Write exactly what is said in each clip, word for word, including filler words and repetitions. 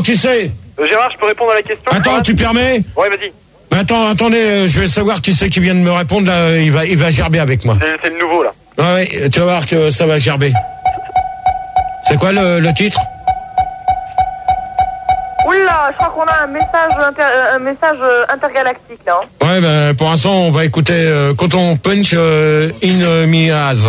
Qui c'est? Euh, Gérard, je peux répondre à la question? Attends, tu permets? Ouais, vas-y. Attends, attendez, je vais savoir qui c'est qui vient de me répondre, là, il va, il va gerber avec moi. C'est, c'est le nouveau, là. Ouais, ouais, tu vas voir que ça va gerber. C'est quoi le, le titre? Oula, je crois qu'on a un message, inter, un message intergalactique, là. Hein. Ouais, ben, pour l'instant, on va écouter euh, Coton Punch euh, in euh, Miaz.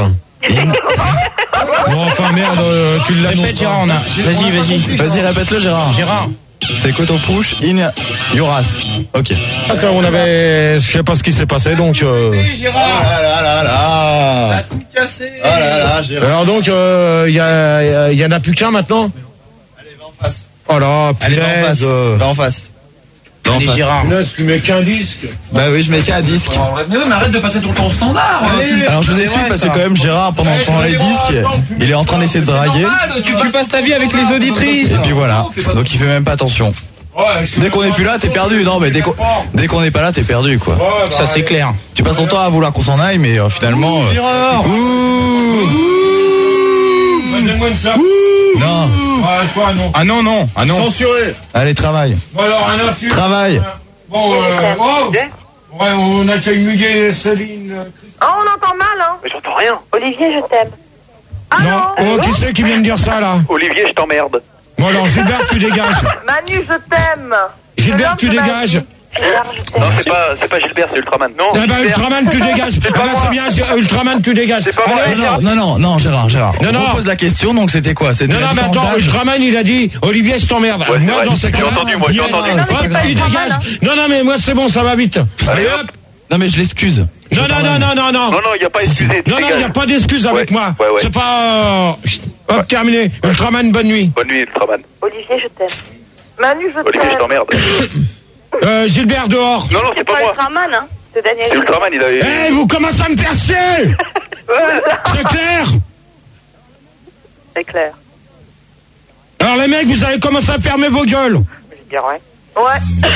Bon, enfin, merde, euh, tu l'as Répète, Gérard, on a. Vas-y, vas-y. Vas-y, répète-le, Gérard. Gérard. C'est Coton Push in Yoras. Ok. Ah, ça, on avait, je sais pas ce qui s'est passé, donc. Euh... Gérard. Ah là là là. T'as tout cassé. Ah là là, Gérard. Alors donc, il euh, y, a, y, y en a plus qu'un maintenant. Allez, va en face. Oh là, Allez, va en face. Euh... Va en face. Allez, Gérard. Punaise, tu mets qu'un disque. Bah oui, je mets qu'un disque. Mais oui, mais arrête de passer ton temps au standard. Alors je vous explique parce que quand même Gérard pendant, pendant les disques, il est en train d'essayer de draguer. Tu, tu passes ta vie avec les auditrices. Et puis voilà. Donc il fait même pas attention. Dès qu'on est plus là, t'es perdu. Non mais dès qu'on dès qu'on n'est pas là, t'es perdu quoi. Ça c'est clair. Tu passes ton temps à vouloir qu'on s'en aille, mais euh, finalement. Euh... Gérard. Ouh. Non. Ah non non. Ah non. Censuré. Allez, travaille. Bon alors, un appui. Travaille. Bon, euh, oh. Ouais, on accueille Muguet, Céline. Ah, on entend mal, hein. Mais j'entends rien. Olivier, je t'aime. Ah Non, non. oh, qui c'est qui vient de dire ça là? Olivier, je t'emmerde. Bon alors, Gilbert, tu dégages. Manu, je t'aime. Gilbert, tu dégages. Gérard, je t'aime. Non, c'est pas, c'est pas Gilbert, c'est Ultraman. Non. Eh ben, Ultraman, tu dégages. Ah ben, c'est bien, G- Ultraman, tu dégages. C'est pas moi. Allez, Non, non, non, non, Gérard, Gérard. Non, On non. pose la question, donc c'était quoi? C'était Non, la non, mais différence attends, d'âge. Ultraman, il a dit, Olivier, je t'emmerde. Ouais, c'est moi, vrai. dans ces J'ai cas-là, entendu, moi, j'ai viens, entendu. hop, C'est pas il grave. dégage. Non, non, mais moi, c'est bon, ça va vite. Allez, hop. Non, mais je l'excuse. Je Non, non, pardonne. non, non, non, non. Non, non, il n'y a pas excusé. tu Non, non, il dégages. n'y a pas d'excuse avec Ouais, moi. ouais, ouais. C'est pas... euh, Hop, terminé. Ultraman, bonne nuit. Bonne nuit, Ultraman. Olivier, je t'aime. Manu, je Olivier, je t'aime. t'emmerde. Euh, Gilbert, dehors. Non, non, c'est pas Pas moi. Ultraman, hein. C'est Daniel. C'est Ultraman, il avait. Eh, vous commencez à me faire chier. C'est clair. C'est clair. Alors, les mecs, vous avez commencé à fermer vos gueules. Je dirais. Ouais.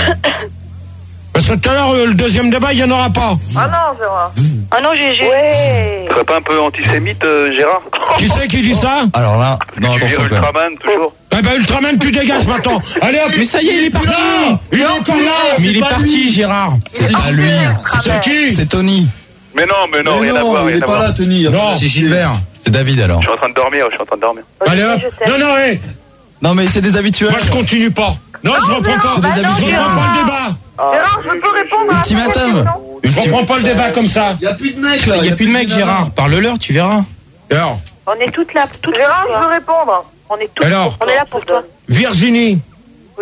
Parce que tout à l'heure, euh, le deuxième débat, il n'y en aura pas. Ah non, Gérard. Ah non, G G. Ouais. Tu serais pas un peu antisémite, euh, Gérard? Qui c'est qui dit ça? Alors là, non, Tu attention vires quand même. Ultraman, toujours. Eh ben, Ultraman, tu dégages maintenant. Allez, hop. Mais ça y est, il est parti. Non, il est encore là. Mais il est parti, Gérard. C'est pas lui. C'est qui? C'est Tony. Mais non, mais non, rien à voir, rien à voir. Tony. Non. C'est Gilbert. C'est David alors. Je suis en train de dormir, je suis en train de dormir. Allez, hop. Non, non, hé. Non, mais c'est des habituels. Moi, je continue pas. Non, je reprends pas. C'est des Bah non, habituels. Je reprends pas le débat. Gérard, je peux répondre à la Ultimatum. question? Je reprends pas le débat comme ça. Y a plus de mecs là. Il y a plus de mec, Gérard. Parle-leur, tu verras. Alors, On est toutes là. Toutes Gérard, je veux répondre. On est toutes. Alors On est là pour toi. Virginie, Oui.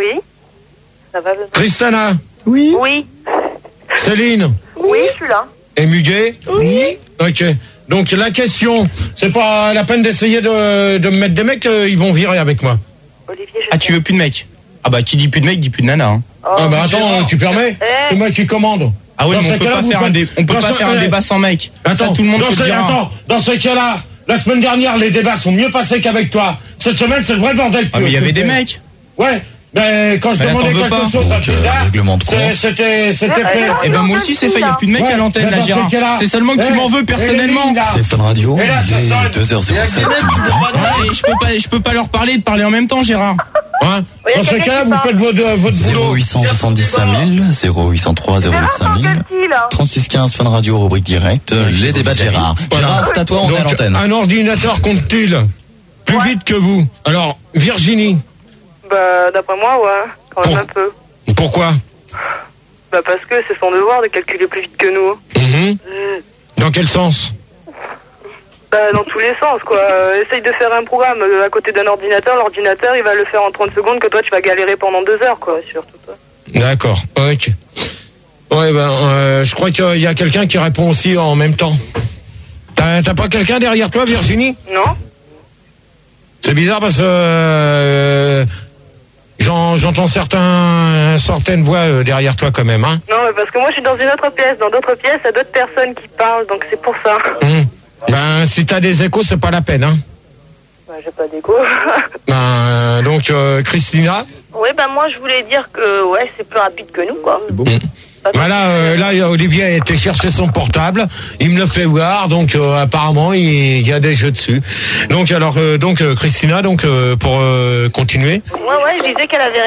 Ça va, le... Tristana, Oui. Oui. Céline Oui, je suis là. et Muguet. Oui. Ok. Donc la question, c'est pas la peine d'essayer de, de me mettre des mecs, euh, ils vont virer avec moi. Olivier, je Ah, tu veux plus de mec? Ah bah, qui dit plus de mec, dit plus de nana. Hein. Oh, ah bah attends, tu permets? Eh. C'est moi qui commande. Ah oui, Dans mais ce on peut cas-là, pas vous faire un, faites- dé- on peut dans pas ce- faire un eh, débat sans mec. Attends, Ça, tout le monde dans peut ce, le dire. attends, dans ce cas-là, la semaine dernière, les débats sont mieux passés qu'avec toi. Cette semaine, c'est le vrai bordel. Ah, mais il y avait des mecs. Ouais. Mais quand je Mais là, demandais t'en veux quelque pas. chose à Donc, euh, Tilda, règlement de compte. c'est- c'était, c'était Ouais, fait. non, Eh ben, non, moi non, aussi, c'est fait. Il y a plus de mecs Ouais, à l'antenne, mais là, dans ce Gérard. cas-là- C'est seulement que tu Eh, m'en veux et personnellement. les lignes, là. C'est Fun Radio. Et là, ça Il sonne. est deux heures zéro sept. Et je peux pas, je peux pas leur parler de parler en même temps, Gérard. Hein? Oui, Dans y a ce quelqu'un cas-là, qui vous parle. faites votre, votre zéro boulot. huit cent soixante-dix cinq mille, zéro huit cent trois, zéro huit Gérard, cinq dans mille. quel style, hein? trente-six quinze Fun Radio, rubrique directe, les débats de Gérard. Gérard, c'est à toi, on est à Donc, l'antenne. un ordinateur compte-t-il plus vite que vous? Alors, Virginie, Bah, d'après moi, ouais. Quand même Pour- un peu. pourquoi? Bah, parce que c'est son devoir de calculer plus vite que nous. Mhm. Dans quel sens? Bah, dans tous les sens, quoi. Euh, essaye de faire un programme euh, à côté d'un ordinateur. L'ordinateur, il va le faire en trente secondes, que toi, tu vas galérer pendant deux heures, quoi. Surtout toi. D'accord, ok. Ouais, ben, euh, je crois qu'il y a quelqu'un qui répond aussi en même temps. T'as, t'as pas quelqu'un derrière toi, Virginie? Non? C'est bizarre parce que euh, j'en- j'entends certains, certaines voix euh, derrière toi quand même, hein. Non, mais parce que moi, je suis dans une autre pièce. Dans d'autres pièces, il y a d'autres personnes qui parlent, donc c'est pour ça. Hum. Ben, si t'as des échos, c'est pas la peine, hein. Bah, j'ai pas d'écho. Ben, donc, euh, Christina. Oui, bah, moi, je voulais dire que, ouais, c'est plus rapide que nous, quoi. Voilà, euh, là, Olivier a été chercher son portable, il me le fait voir, donc euh, apparemment il, il y a des jeux dessus. Donc alors, euh, donc euh, Christina, donc euh, pour euh, continuer. Ouais, ouais, je disais qu'elle avait